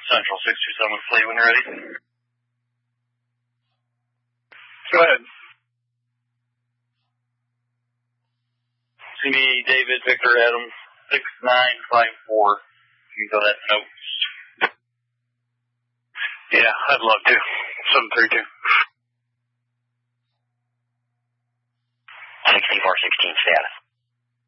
Central 627 Fleet when you're ready. Go ahead. See me, David, Victor, Adam, 6954. You can go that note. Yeah, I'd love to. 732. 6416 status.